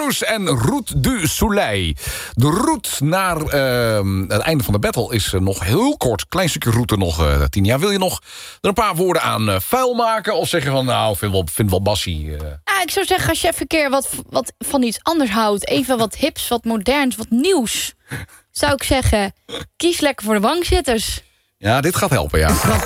Bruce en Route du Soleil. De route naar het einde van de battle is nog heel kort. Klein stukje route nog, 10 jaar. Wil je nog er een paar woorden aan vuil maken? Of zeg je van, nou, vind wel bassie. Ik zou zeggen, als je even een keer wat van iets anders houdt... even wat hips, wat moderns, wat nieuws... zou ik zeggen, kies lekker voor de bankzitters. Ja, dit gaat helpen, ja.